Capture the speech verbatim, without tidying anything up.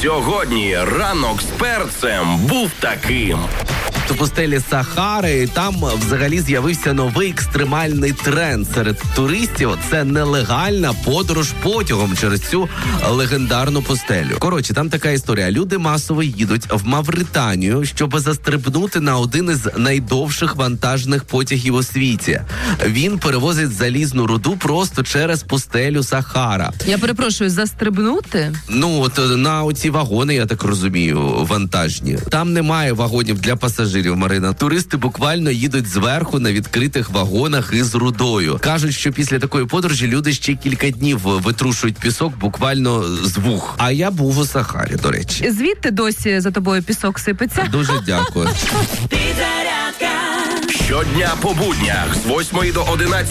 Сьогодні ранок з перцем був таким. У пустелі Сахари, і там взагалі з'явився новий екстремальний тренд серед туристів. Це нелегальна подорож потягом через цю легендарну пустелю. Коротше, там така історія. Люди масово їдуть в Мавританію, щоб застрибнути на один із найдовших вантажних потягів у світі. Він перевозить залізну руду просто через пустелю Сахара. Я перепрошую, застрибнути? Ну, от на оці вагони, я так розумію, вантажні. Там немає вагонів для пасажирів, Марина. Туристи буквально їдуть зверху на відкритих вагонах із рудою. Кажуть, що після такої подорожі люди ще кілька днів витрушують пісок буквально з вух. А я був у Сахарі, до речі. Звідти досі за тобою пісок сипеться? Дуже дякую. Щодня по буднях з восьмої до одинадцятої